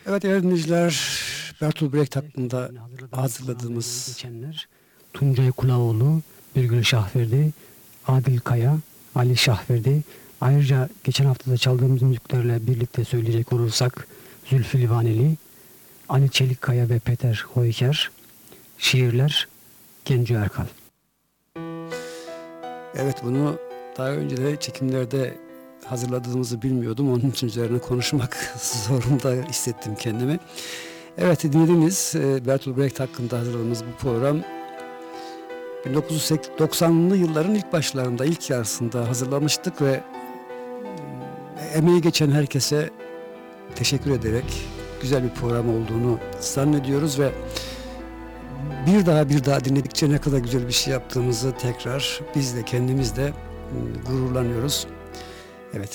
Evet değerli dinleyiciler, Bertolt Brecht hakkında hazırladığımız geçenler Tuncay Kulaoğlu, Birgül Şahverdi, Adil Kaya, Ali Şahverdi. Ayrıca geçen hafta da çaldığımız müziklerle birlikte söyleyecek olursak Zülfü Livaneli, Ali Çelikkaya ve Peter Hoyker. Şiirler Genco Erkal. evet bunu daha önce de çekimlerde hazırladığımızı bilmiyordum. Onun için üzerine konuşmak zorunda hissettim kendimi. Evet dinlediğimiz Bertolt Brecht hakkında hazırladığımız bu program 1990'lı yılların ilk başlarında, ilk yarısında hazırlamıştık ve emeği geçen herkese teşekkür ederek güzel bir program olduğunu zannediyoruz ve bir daha dinledikçe ne kadar güzel bir şey yaptığımızı tekrar biz de kendimiz de gururlanıyoruz.